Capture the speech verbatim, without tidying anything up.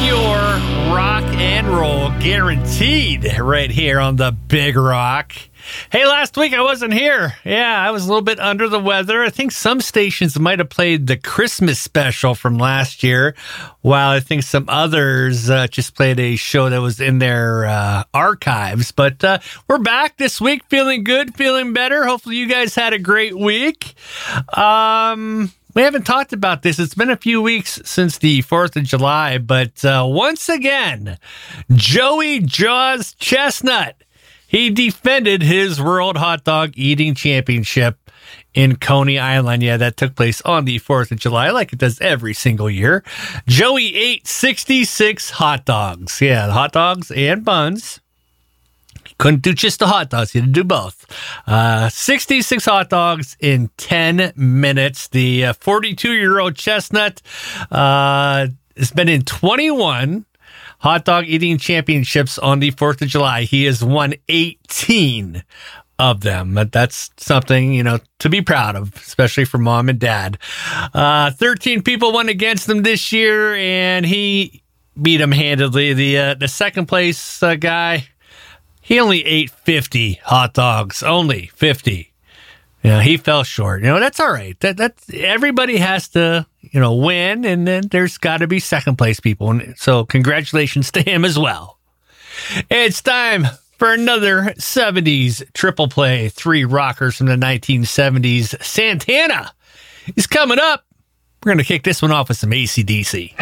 your rock and roll guaranteed right here on the Big Rock. Hey, last week I wasn't here. Yeah, I was a little bit under the weather. I think some stations might have played the Christmas special from last year, while I think some others uh, just played a show that was in their uh, archives. But uh, we're back this week, feeling good, feeling better. Hopefully you guys had a great week. Um... We haven't talked about this. It's been a few weeks since the fourth of July, but uh, once again, Joey Jaws Chestnut, he defended his World Hot Dog Eating Championship in Coney Island. Yeah, that took place on the fourth of July, like it does every single year. Joey ate sixty-six hot dogs. Yeah, hot dogs and buns. Couldn't do just the hot dogs. He had to do both. Uh, sixty-six hot dogs in ten minutes. The uh, forty-two-year-old Chestnut uh, has been in twenty-one hot dog eating championships on the fourth of July. He has won eighteen of them. That's something, you know, to be proud of, especially for mom and dad. Uh, thirteen people went against him this year, and he beat him handedly. The, uh, the second place uh, guy, he only ate fifty hot dogs, only fifty. You know, he fell short. You know, that's all right. That that's everybody has to, you know, win, and then there's got to be second place people. And so congratulations to him as well. It's time for another seventies triple play. Three rockers from the nineteen seventies. Santana is coming up. We're going to kick this one off with some A C D C.